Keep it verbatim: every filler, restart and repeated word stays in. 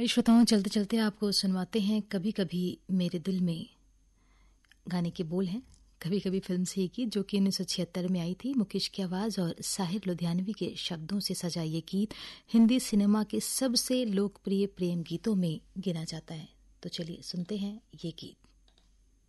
आइए श्रोताओं, चलते चलते आपको सुनवाते हैं कभी कभी मेरे दिल में। गाने के बोल हैं कभी कभी फिल्म से गीत, जो कि उन्नीस सौ छिहत्तर में आई थी। मुकेश की आवाज और साहिर लुधियानवी के शब्दों से सजा ये गीत हिंदी सिनेमा के सबसे लोकप्रिय प्रेम गीतों में गिना जाता है। तो चलिए सुनते हैं ये गीत।